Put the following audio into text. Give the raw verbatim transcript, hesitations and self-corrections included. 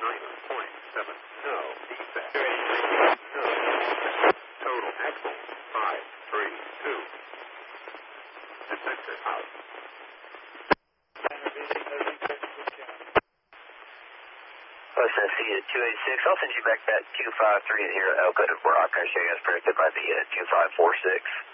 nine point seven. No. Defect. No. Total axle. five three two. Defector out. Listen, C at two eighty-six. I'll send you back that two five three here at Elko to Brock. I show you as predicted by the uh, two five four six.